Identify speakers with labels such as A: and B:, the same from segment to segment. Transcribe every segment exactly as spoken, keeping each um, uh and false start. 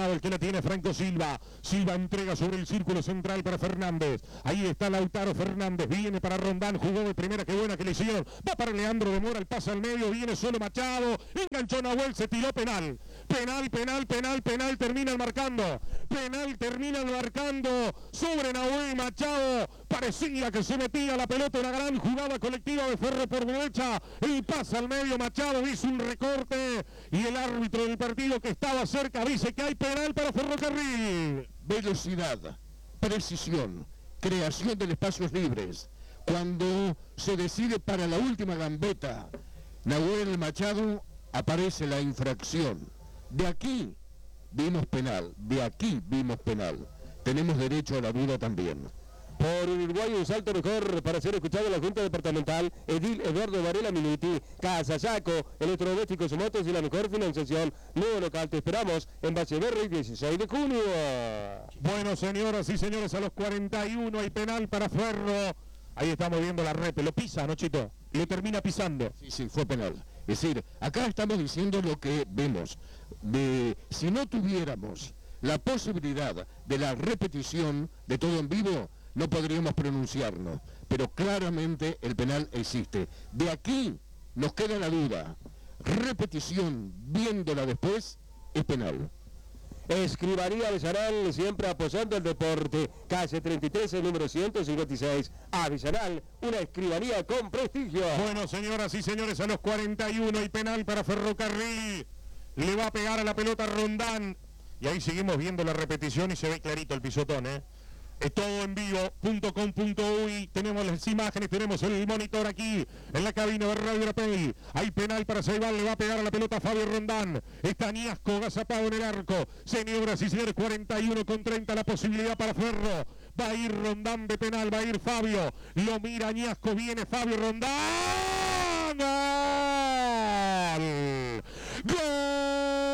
A: lado, el que la tiene Franco Silva. Silva entrega sobre el círculo central para Fernández. Ahí está Lautaro Fernández. Viene para Rondán. Jugó de primera. Qué buena que le hicieron. Va para Leandro de Mora. El pase al medio. Viene solo Machado. Enganchó Nahuel. Se tiró penal. Penal, penal, penal, penal. Terminan marcando. Penal terminan marcando sobre Nahuel Machado. Parecía que se metía la pelota. Una gran jugada colectiva de Ferro por derecha. El pase al medio. Machado hizo un recorte. Y el árbitro del partido que estaba cerca dice que hay penal para Ferrocarril.
B: Velocidad, precisión, creación de espacios libres. Cuando se decide para la última gambeta, Nahuel Machado, aparece la infracción. De aquí vimos penal, de aquí vimos penal. Tenemos derecho a la duda también.
C: Por Uruguay, un salto mejor para ser escuchado en la Junta Departamental. Edil Eduardo Varela Minuti, Casa Saco, Electrodomésticos y Motos y la mejor financiación. Nuevo local, te esperamos en Bacheverri, dieciséis de junio.
A: Bueno, señoras y señores, a los cuarenta y uno hay penal para Ferro. Ahí estamos viendo la repe. Lo pisa, ¿no, Chito? Lo termina pisando.
B: Sí, sí, fue penal. Es decir, acá estamos diciendo lo que vemos. De, si no tuviéramos la posibilidad de la repetición de todo en vivo, no podríamos pronunciarnos, pero claramente el penal existe. De aquí nos queda la duda. Repetición, viéndola después, es penal.
C: Escribanía Avisanal, siempre apoyando el deporte. Calle treinta y tres, el número ciento cincuenta y seis. Avisanal, una escribanía con prestigio.
A: Bueno, señoras y señores, a los cuarenta y uno hay penal para Ferrocarril. Le va a pegar a la pelota Rondán. Y ahí seguimos viendo la repetición y se ve clarito el pisotón, ¿eh? Es todo en vivo, punto com punto uy, tenemos las imágenes, tenemos el monitor aquí en la cabina de Radio Rapel. Hay penal para Ceibal, le va a pegar a la pelota Fabio Rondán. Está Niasco agazapado en el arco. Señoras y señores, cuarenta y uno con treinta la posibilidad para Ferro. Va a ir Rondán de penal, va a ir Fabio. Lo mira Niasco, viene Fabio Rondán. ¡Gol! ¡Gol!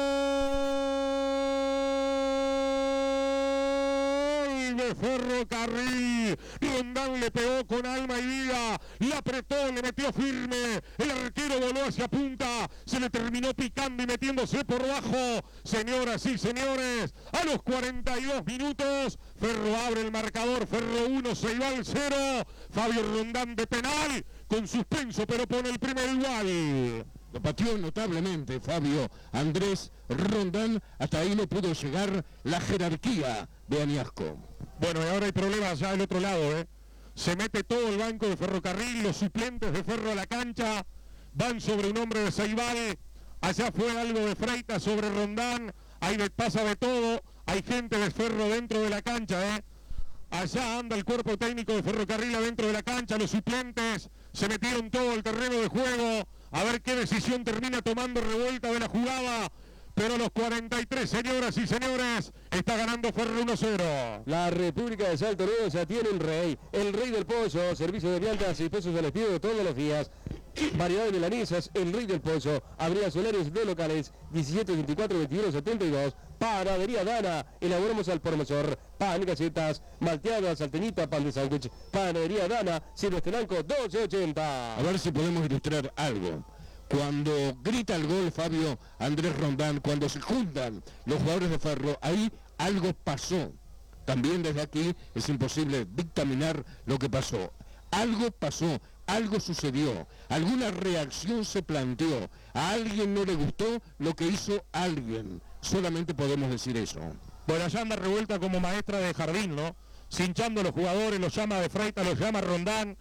A: Ferrocarril. Rondán le pegó con alma y vida, la apretó, le metió firme, el arquero voló hacia punta, se le terminó picando y metiéndose por bajo. Señoras y señores, a los cuarenta y dos minutos, Ferro abre el marcador, Ferro uno, Ceibal cero, Fabio Rondán de penal, con suspenso pero pone el primer igual.
B: Lo pateó notablemente Fabio Andrés Rondán, hasta ahí no pudo llegar la jerarquía de Aniasco.
A: Bueno, y ahora hay problemas ya del otro lado, ¿eh? Se mete todo el banco de Ferrocarril, los suplentes de Ferro a la cancha, van sobre un hombre de Ceibal, allá fue algo de Freitas sobre Rondán, ahí pasa de todo, hay gente de Ferro dentro de la cancha, ¿eh? Allá anda el cuerpo técnico de Ferrocarril adentro de la cancha, los suplentes se metieron todo el terreno de juego, a ver qué decisión termina tomando Revuelta de la jugada. Pero a los cuarenta y tres, señoras y señores, está ganando Ferro uno cero.
C: La República de Salto Nuevo ya tiene el rey, el rey del pollo, servicio de viandas y pesos al estilo de todos los días. Variedad de milanesas, el rey del pollo, Avenida Solares de locales, diecisiete veinticuatro veintiuno setenta y dos. Panadería Dana, elaboramos al por mayor, pan y galletas, malteadas, salteñita, pan de sándwich. Panadería Dana, Silvestre Blanco, doce ochenta.
B: A ver si podemos ilustrar algo. Cuando grita el gol Fabio Andrés Rondán, cuando se juntan los jugadores de Ferro, ahí algo pasó. También desde aquí es imposible dictaminar lo que pasó. Algo pasó, algo sucedió, alguna reacción se planteó, a alguien no le gustó lo que hizo alguien. Solamente podemos decir eso.
A: Bueno, allá anda Revuelta como maestra de jardín, ¿no? Cinchando a los jugadores, los llama de Freitas, los llama Rondán.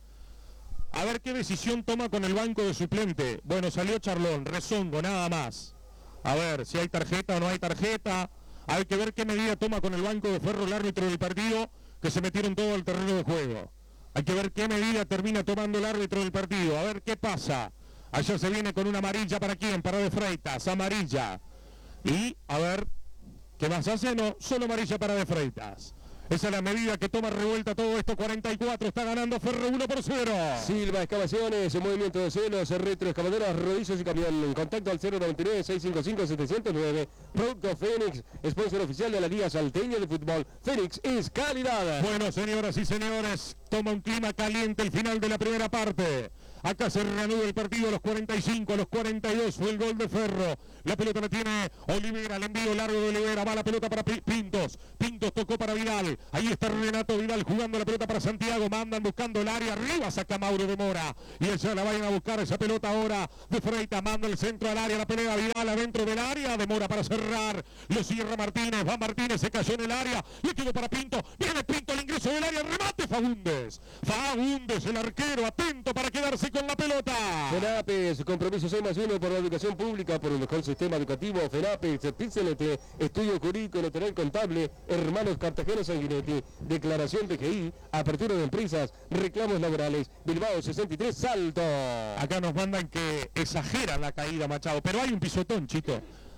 A: A ver qué decisión toma con el banco de suplente. Bueno, salió Charlón, rezongo, nada más. A ver si hay tarjeta o no hay tarjeta. Hay que ver qué medida toma con el banco de Ferro el árbitro del partido, que se metieron todo al terreno de juego. Hay que ver qué medida termina tomando el árbitro del partido. A ver qué pasa. Allá se viene con una amarilla para quién, para de Freitas, amarilla. Y a ver qué más hace, no, solo amarilla para de Freitas. Esa es la medida que toma Revuelta todo esto, cuarenta y cuatro, está ganando Ferro uno por cero.
C: Silva Excavaciones, movimiento de suelos, retroexcavadoras, rodillos y camión. En contacto al cero noventa y nueve, seiscientos cincuenta y cinco, setecientos nueve. Producto Fénix, sponsor oficial de la Liga Salteña de Fútbol. Fénix es calidad.
A: Bueno, señoras y señores, toma un clima caliente el final de la primera parte. Acá se reanuda el partido a los cuarenta y cinco, a los cuarenta y dos fue el gol de Ferro. La pelota la tiene Olivera, el envío largo de Olivera, va la pelota para Pintos. Pintos tocó para Vidal. Ahí está Renato Vidal jugando la pelota para Santiago. Mandan buscando el área, arriba saca Mauro de Mora. Y ella la vayan a buscar esa pelota ahora de Freitas. Manda el centro al área, la pelea Vidal adentro del área. De Mora para cerrar. Lo cierra Martínez. Va Martínez, se cayó en el área. Le quedó para Pinto. Viene Pinto al ingreso del área. Remate Fagundes. Fagundes, el arquero, atento para quedarse con la pelota.
C: FENAPES, compromiso seis más uno por la educación pública, por un mejor sistema educativo. FENAPES, Pixelete, estudio jurídico, notarial contable, hermanos Cartagena Sanguinetti, declaración de G I, apertura de empresas, reclamos laborales, Bilbao sesenta y tres, Salto.
A: Acá nos mandan que exageran la caída, Machado, pero hay un pisotón, Chito.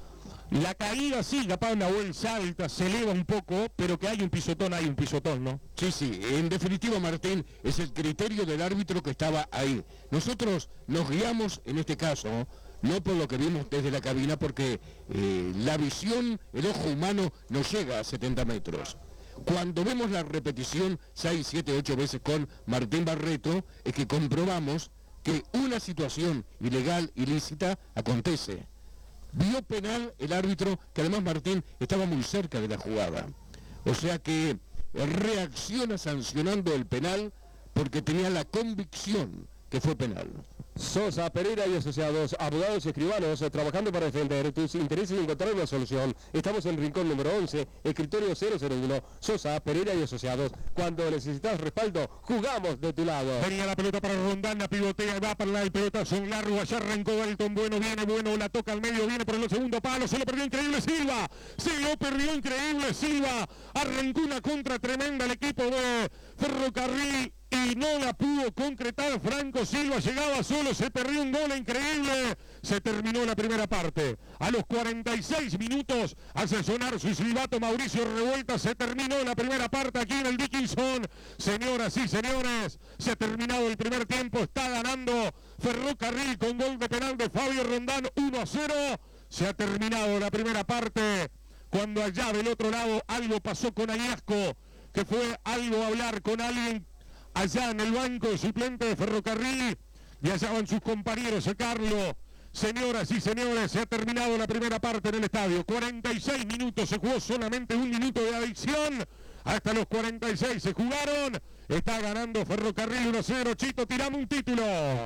A: La caída sí, capaz Nahuel salta, se eleva un poco, pero que hay un pisotón, hay un pisotón, ¿no?
B: Sí, sí, en definitiva, Martín, es el criterio del árbitro que estaba ahí. Nosotros nos guiamos, en este caso, no por lo que vimos desde la cabina, porque eh, la visión, el ojo humano, no llega a setenta metros. Cuando vemos la repetición seis, siete, ocho veces con Martín Barreto, es que comprobamos que una situación ilegal, ilícita, acontece. Vio penal el árbitro, que además Martín estaba muy cerca de la jugada. O sea que reacciona sancionando el penal porque tenía la convicción que fue penal.
C: Sosa, Pereira y asociados, abogados y escribanos, eh, trabajando para defender tus intereses y encontrar una solución. Estamos en el rincón número once, escritorio cero cero uno, Sosa, Pereira y asociados. Cuando necesitas respaldo, jugamos de tu lado.
A: Venía la pelota para Rondán, la pivotea, va para el pelotazo en largo, allá arrancó Dalton, bueno, viene, bueno, la toca al medio, viene por el segundo palo, se lo perdió increíble Silva, se lo perdió increíble Silva, arrancó una contra tremenda el equipo de Ferrocarril y no la pudo concretar Franco Silva, llegaba solo, se perdió un gol increíble, se terminó la primera parte. A los cuarenta y seis minutos hace sonar su silbato Mauricio Revuelta, se terminó la primera parte aquí en el Dickinson. Señoras y señores, se ha terminado el primer tiempo, está ganando Ferrocarril con gol de penal de Fabio Rondán, uno a cero. Se ha terminado la primera parte, cuando allá del otro lado algo pasó con Añasco, que fue algo a hablar con alguien allá en el banco de suplente de Ferrocarril, y allá van sus compañeros a sacarlo. Señoras y señores, se ha terminado la primera parte en el estadio. cuarenta y seis minutos, se jugó solamente un minuto de adicción. Hasta los cuarenta y seis se jugaron. Está ganando Ferrocarril uno a cero. Chito, tirame un título.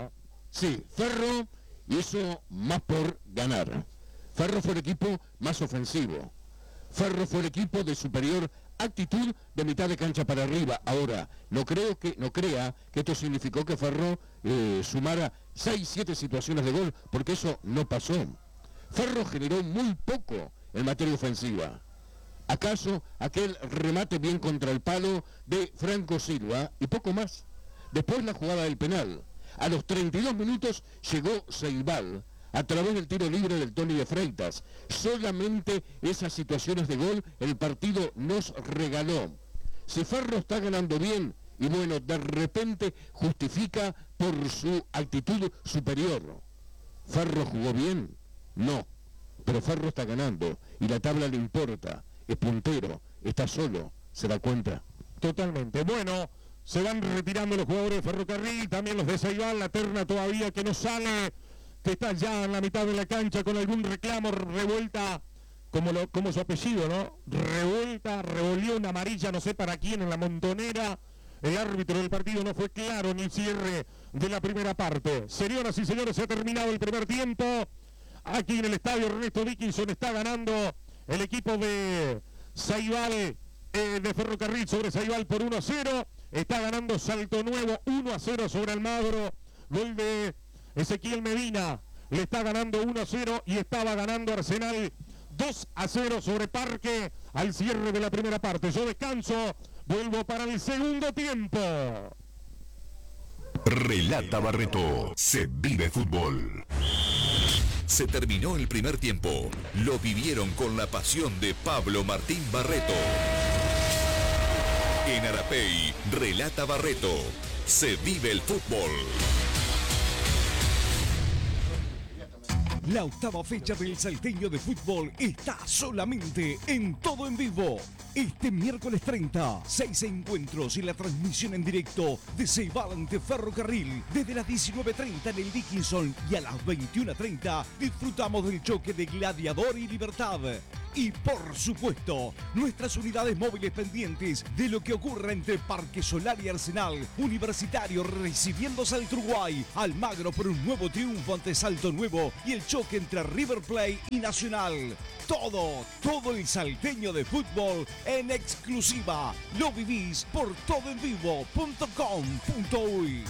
B: Sí, Ferro hizo más por ganar. Ferro fue el equipo más ofensivo. Ferro fue el equipo de superior actitud de mitad de cancha para arriba. Ahora, no creo que, no crea que esto significó que Ferro eh, sumara seis, siete situaciones de gol, porque eso no pasó. Ferro generó muy poco en materia ofensiva. ¿Acaso aquel remate bien contra el palo de Franco Silva y poco más? Después la jugada del penal. A los treinta y dos minutos llegó Ceibal a través del tiro libre del Tony de Freitas. Solamente esas situaciones de gol el partido nos regaló. Si Ferro está ganando bien y bueno, de repente justifica por su actitud superior. ¿Ferro jugó bien? No, pero Ferro está ganando y la tabla le importa. Es puntero, está solo, se da cuenta.
A: Totalmente. Bueno, se van retirando los jugadores de Ferrocarril, también los de Ceibal, la terna todavía que no sale, que está ya en la mitad de la cancha con algún reclamo. Revuelta, como, lo, como su apellido, ¿no? Revuelta, revolvió una amarilla, no sé para quién, en la Montonera. El árbitro del partido no fue claro en el cierre de la primera parte. Señoras y señores, se ha terminado el primer tiempo. Aquí en el estadio Ernesto Dickinson está ganando el equipo de Ceibal, eh, de Ferrocarril sobre Ceibal por uno a cero. Está ganando Salto Nuevo uno a cero sobre Almagro. Gol de Ezequiel Medina. Le está ganando uno a cero y estaba ganando Arsenal dos a cero sobre Parque al cierre de la primera parte. Yo descanso, vuelvo para el segundo tiempo.
D: Relata Barreto, se vive fútbol. Se terminó el primer tiempo. Lo vivieron con la pasión de Pablo Martín Barreto. En Arapey, Relata Barreto, se vive el fútbol.
E: La octava fecha del Salteño de Fútbol está solamente en Todo en Vivo. Este miércoles treinta, seis encuentros y la transmisión en directo de Ceibal ante Ferrocarril. Desde las diecinueve treinta en el Dickinson y a las veintiuna treinta disfrutamos del choque de Gladiador y Libertad. Y por supuesto, nuestras unidades móviles pendientes de lo que ocurra entre Parque Solar y Arsenal. Universitario recibiendo Salto Uruguay. Almagro por un nuevo triunfo ante Salto Nuevo y el choque entre River Plate y Nacional. Todo, todo el salteño de fútbol en exclusiva. Lo vivís por todo en vivo punto com punto uy.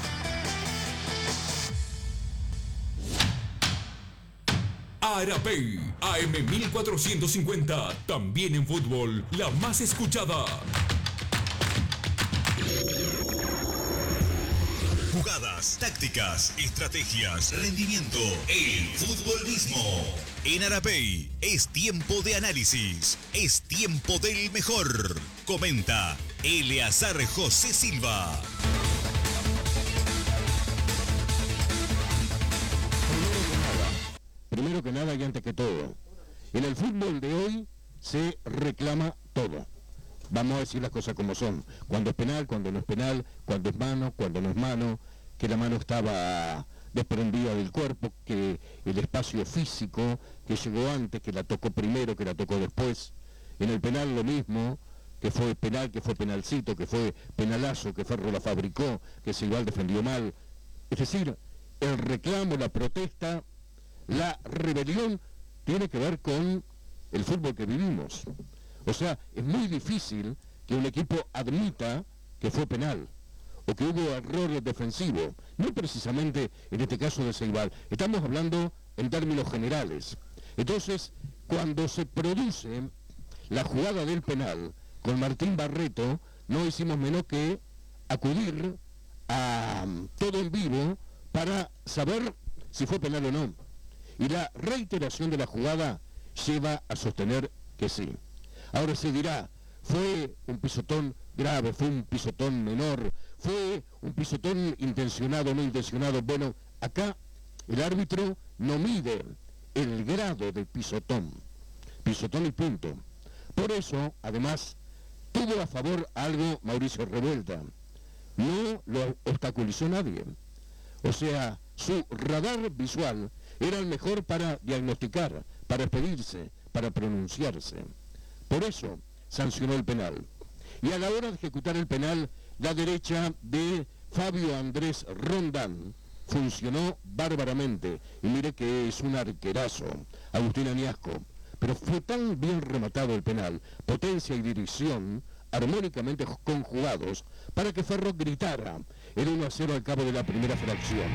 D: Arapey, A M mil cuatrocientos cincuenta, también en fútbol, la más escuchada. Jugadas, tácticas, estrategias, rendimiento, el fútbol mismo. En Arapey es tiempo de análisis, es tiempo del mejor. Comenta Eleazar José Silva.
B: Primero que nada y antes que todo, en el fútbol de hoy se reclama todo. Vamos a decir las cosas como son. Cuando es penal, cuando no es penal, cuando es mano, cuando no es mano, que la mano estaba desprendida del cuerpo, que el espacio físico, que llegó antes, que la tocó primero, que la tocó después. En el penal lo mismo, que fue penal, que fue penalcito, que fue penalazo, que Ferro la fabricó, que Ceibal defendió mal. Es decir, el reclamo, la protesta, la rebelión tiene que ver con el fútbol que vivimos. O sea, es muy difícil que un equipo admita que fue penal o que hubo error defensivo. No precisamente en este caso de Ceibal. Estamos hablando en términos generales. Entonces, cuando se produce la jugada del penal con Martín Barreto, no hicimos menos que acudir a Todo en Vivo para saber si fue penal o no. Y la reiteración de la jugada lleva a sostener que sí. Ahora se dirá, fue un pisotón grave, fue un pisotón menor, fue un pisotón intencionado o no intencionado. Bueno, acá el árbitro no mide el grado de pisotón. Pisotón y punto. Por eso, además, tuvo a favor algo Mauricio Revuelta. No lo obstaculizó nadie. O sea, su radar visual era el mejor para diagnosticar, para expedirse, para pronunciarse. Por eso sancionó el penal. Y a la hora de ejecutar el penal, la derecha de Fabio Andrés Rondán funcionó bárbaramente. Y mire que es un arquerazo, Agustín Añasco. Pero fue tan bien rematado el penal, potencia y dirección, armónicamente conjugados, para que Ferro gritara el uno a cero al cabo de la primera fracción.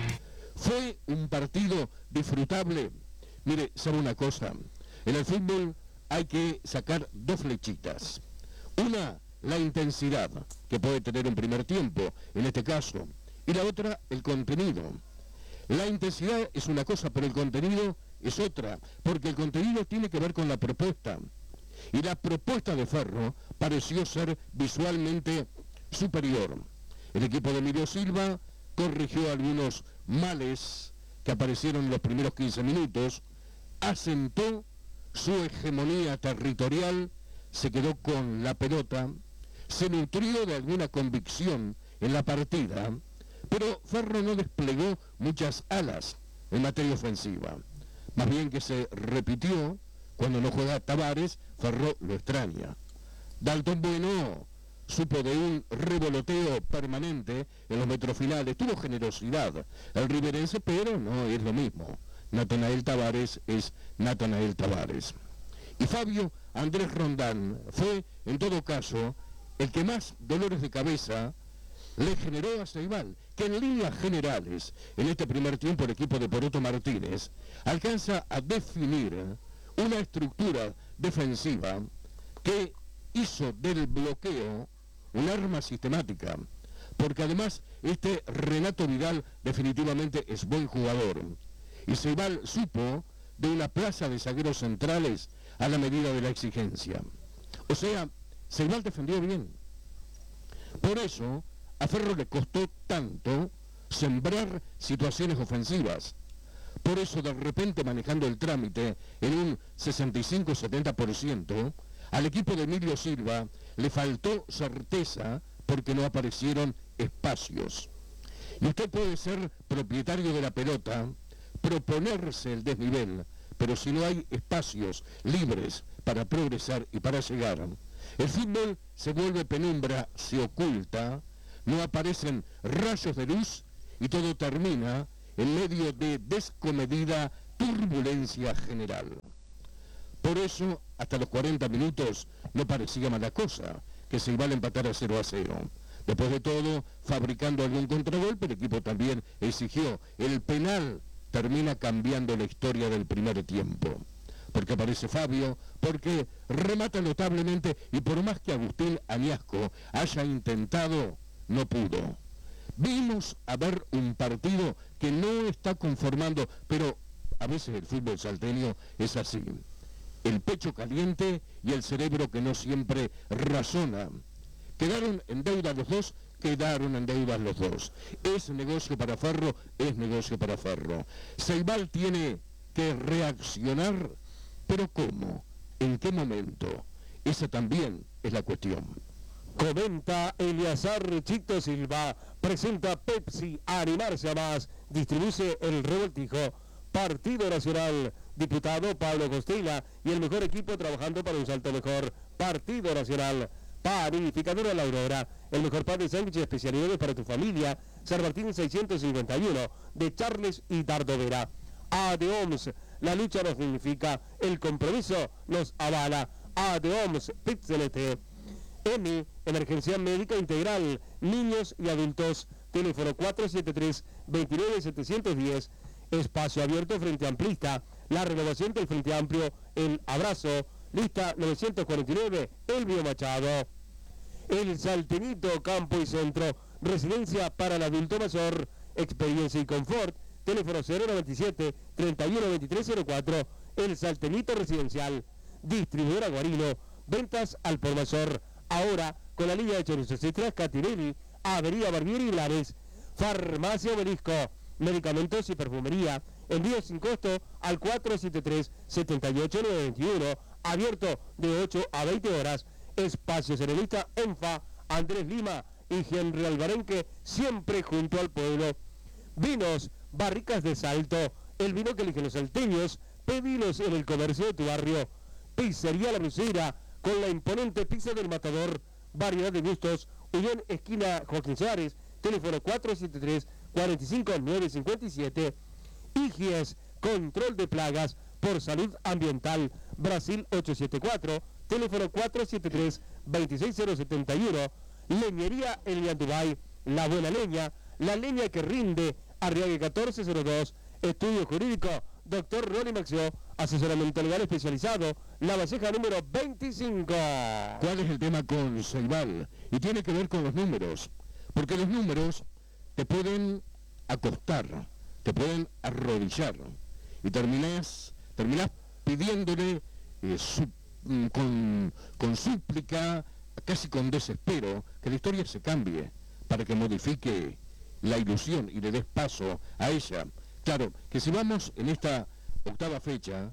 B: Fue un partido disfrutable. Mire, sabe una cosa, en el fútbol hay que sacar dos flechitas. Una, la intensidad que puede tener un primer tiempo, en este caso, y la otra, el contenido. La intensidad es una cosa, pero el contenido es otra, porque el contenido tiene que ver con la propuesta. Y la propuesta de Ferro pareció ser visualmente superior. El equipo de Emilio Silva corrigió algunos males que aparecieron en los primeros quince minutos, asentó su hegemonía territorial, se quedó con la pelota, se nutrió de alguna convicción en la partida, pero Ferro no desplegó muchas alas en materia ofensiva. Más bien que se repitió, cuando no juega Tavares, Ferro lo extraña. Dalton Bueno supo de un revoloteo permanente en los metros finales, tuvo generosidad el riverense, pero no es lo mismo. Natanael Tavares es Natanael Tavares. Y Fabio Andrés Rondán fue, en todo caso, el que más dolores de cabeza le generó a Ceibal, que en líneas generales, en este primer tiempo el equipo de Poroto Martínez alcanza a definir una estructura defensiva que hizo del bloqueo un arma sistemática, porque además este Renato Vidal definitivamente es buen jugador, y Ceibal supo de una plaza de zagueros centrales a la medida de la exigencia. O sea, Ceibal defendió bien. Por eso, a Ferro le costó tanto sembrar situaciones ofensivas, Por eso, de repente, manejando el trámite en un sesenta y cinco a setenta por ciento, al equipo de Emilio Silva le faltó certeza porque no aparecieron espacios. Y usted puede ser propietario de la pelota, proponerse el desnivel, pero si no hay espacios libres para progresar y para llegar, el fútbol se vuelve penumbra, se oculta, no aparecen rayos de luz y todo termina en medio de descomedida turbulencia general. Por eso, hasta los cuarenta minutos no parecía mala cosa que se iba a empatar a cero a cero. Después de todo, fabricando algún contragolpe, el equipo también exigió. El penal termina cambiando la historia del primer tiempo. Porque aparece Fabio, porque remata notablemente y por más que Agustín Añasco haya intentado, no pudo. Vimos a ver un partido que no está conformando, pero a veces el fútbol salteño es así. El pecho caliente y el cerebro que no siempre razona. Quedaron en deuda los dos, quedaron en deuda los dos. Es negocio para Ferro, es negocio para Ferro. Ceibal tiene que reaccionar, pero ¿cómo? ¿En qué momento? Esa también es la cuestión.
C: Comenta Eliazar Chito Silva, presenta Pepsi, animarse a más, distribuye el revoltijo, Partido Nacional, diputado Pablo Costela y el mejor equipo trabajando para un salto mejor, Partido Nacional. Panificadora La Aurora, el mejor pan de sándwiches especialidades para tu familia, San Martín seiscientos cincuenta y uno, de Charles y Dardo Vera. A de O M S, la lucha nos dignifica, el compromiso nos avala. A de O M S, Pixelete. E M I, Emergencia Médica Integral, niños y adultos, teléfono cuatro siete tres, dos nueve siete uno cero, espacio abierto frente amplista, la renovación del Frente Amplio, el abrazo, lista novecientos cuarenta y nueve, Elvio Machado. El Saltenito, Campo y Centro, residencia para el adulto mayor, experiencia y confort, teléfono cero noventa y siete, treinta y uno veintitrés cero cuatro, El Saltenito Residencial. Distribuidora Guarino, ventas al por mayor, ahora con la línea de chorizos extras Catinelli, Avenida Barbieri y Blanes. Farmacia Obelisco, medicamentos y perfumería, envío sin costo al cuatro siete tres, siete ocho nueve dos uno, abierto de ocho a veinte horas. Espacio Serenista, ENFA, Andrés Lima y Henry Alvarenque, siempre junto al pueblo. Vinos, Barricas de Salto, el vino que eligen los salteños, pedilos en el comercio de tu barrio. Pizzería La Brucera, con la imponente pizza del Matador, variedad de gustos, Unión esquina Joaquín Suárez, teléfono cuatro siete tres, cuatro cinco nueve cinco siete. Igies, control de plagas por salud ambiental, Brasil ochocientos setenta y cuatro, teléfono cuatro siete tres, dos seis cero siete uno. Leñería Elian Dubai, la buena leña, la leña que rinde, Arriague catorce cero dos. Estudio jurídico, doctor Ronnie Maxio, asesoramiento legal especializado, La Valleja número veinticinco.
B: ¿Cuál es el tema con Ceibal? Y tiene que ver con los números, porque los números te pueden acostar, te pueden arrodillar, y terminás, terminás pidiéndole eh, su, con, con súplica, casi con desespero, que la historia se cambie, para que modifique la ilusión y le des paso a ella. Claro, que si vamos en esta octava fecha,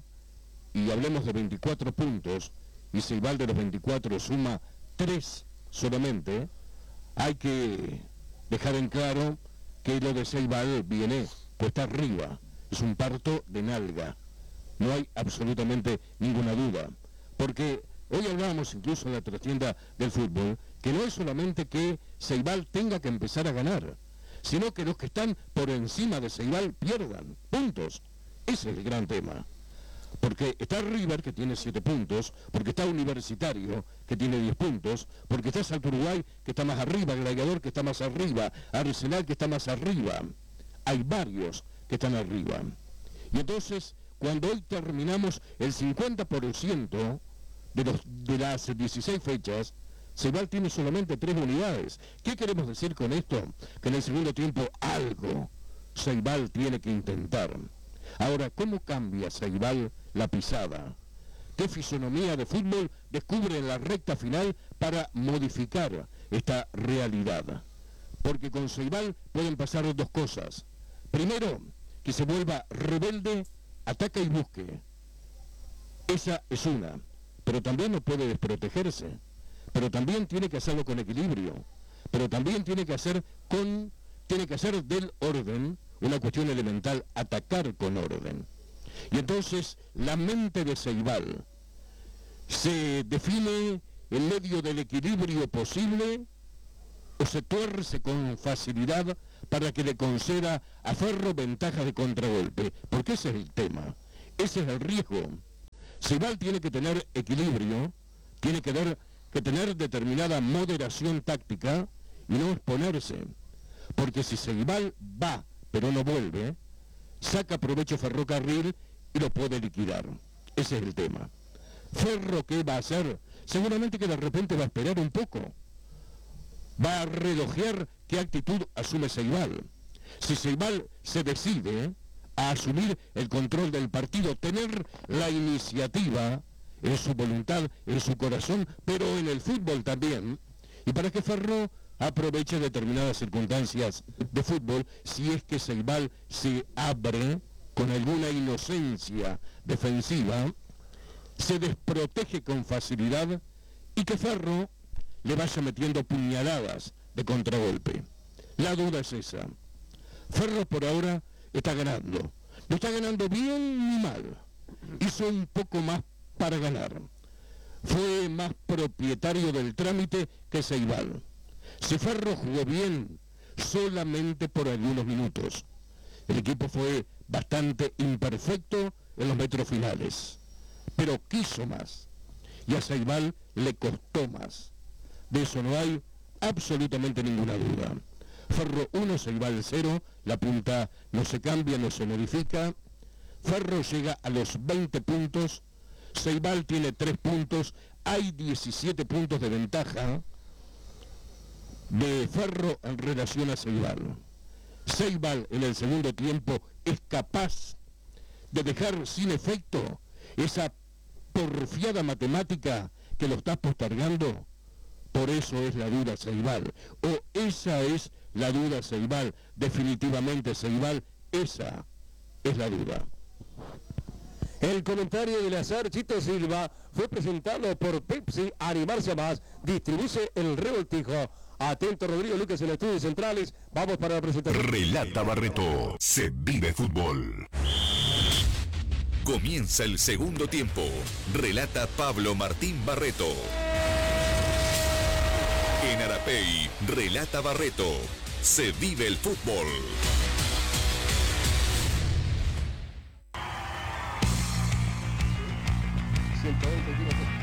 B: y hablemos de veinticuatro puntos, y Ceibal de los veinticuatro suma tres solamente, hay que dejar en claro que lo de Ceibal viene puesta arriba, es un parto de nalga, no hay absolutamente ninguna duda, porque hoy hablábamos incluso en la trastienda del fútbol, que no es solamente que Ceibal tenga que empezar a ganar, sino que los que están por encima de Ceibal pierdan puntos. Ese es el gran tema. Porque está River, que tiene siete puntos, porque está Universitario, que tiene diez puntos, porque está Salto Uruguay, que está más arriba, Gladiador, que está más arriba, Arsenal, que está más arriba. Hay varios que están arriba. Y entonces, cuando hoy terminamos el cincuenta por ciento de, los, de las dieciséis fechas, Ceibal tiene solamente tres unidades. ¿Qué queremos decir con esto? Que en el segundo tiempo algo Ceibal tiene que intentar. Ahora, ¿cómo cambia Ceibal la pisada? ¿Qué fisonomía de fútbol descubre en la recta final para modificar esta realidad? Porque con Ceibal pueden pasar dos cosas. Primero, que se vuelva rebelde, ataca y busque. Esa es una. Pero también no puede desprotegerse. Pero también tiene que hacerlo con equilibrio. Pero también tiene que hacer con, tiene que hacer del orden una cuestión elemental, atacar con orden. Y entonces la mente de Ceibal se define en medio del equilibrio posible o se tuerce con facilidad para que le conceda a Ferro ventajas de contragolpe, porque ese es el tema, ese es el riesgo. Ceibal tiene que tener equilibrio, tiene que tener, que tener determinada moderación táctica y no exponerse, porque si Ceibal va pero no vuelve, saca provecho Ferrocarril y lo puede liquidar. Ese es el tema. Ferro, ¿qué va a hacer? Seguramente que de repente va a esperar un poco. Va a relojear qué actitud asume Ceibal. Si Ceibal se decide a asumir el control del partido, tener la iniciativa en su voluntad, en su corazón, pero en el fútbol también, y para que Ferro aproveche determinadas circunstancias de fútbol, si es que Ceibal se abre con alguna inocencia defensiva, se desprotege con facilidad y que Ferro le vaya metiendo puñaladas de contragolpe. La duda es esa. Ferro por ahora está ganando. No está ganando bien ni mal. Hizo un poco más para ganar. Fue más propietario del trámite que Ceibal. Si Ferro jugó bien, solamente por algunos minutos. El equipo fue bastante imperfecto en los metros finales, pero quiso más. Y a Ceibal le costó más. De eso no hay absolutamente ninguna duda. Ferro uno, Ceibal cero, la punta no se cambia, no se modifica. Ferro llega a los veinte puntos, Ceibal tiene tres puntos, hay diecisiete puntos de ventaja de Ferro en relación a Ceibal. Ceibal en el segundo tiempo es capaz de dejar sin efecto esa porfiada matemática que lo está postergando. Por eso es la duda Ceibal, o esa es la duda Ceibal, definitivamente Ceibal, esa es la duda.
C: El comentario del azar Chito Silva fue presentado por Pepsi. Animarse a más, distribuye el revoltijo. Atento Rodrigo Lucas en los estudios centrales. Vamos para la presentación.
D: Relata Barreto. Se vive fútbol. Comienza el segundo tiempo. Relata Pablo Martín Barreto. En Arapey, relata Barreto. Se vive el fútbol.
C: ciento veinte kilos.